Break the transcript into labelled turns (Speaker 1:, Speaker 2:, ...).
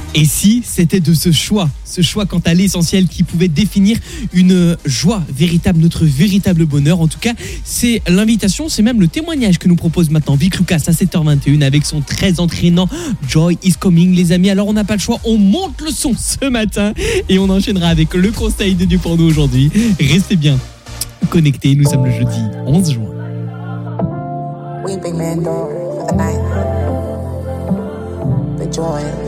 Speaker 1: Et si c'était de ce choix quant à l'essentiel qui pouvait définir une joie véritable, notre véritable bonheur. En tout cas, c'est l'invitation, c'est même le témoignage que nous propose maintenant Vic Lucas à 7h21 avec son très entraînant Joy is Coming, les amis. Alors on n'a pas le choix, on monte le son ce matin et on enchaînera avec le conseil de Dieu pour nous aujourd'hui. Restez bien connectés, nous sommes le jeudi 11 juin.
Speaker 2: Weeping man for the night. The joy.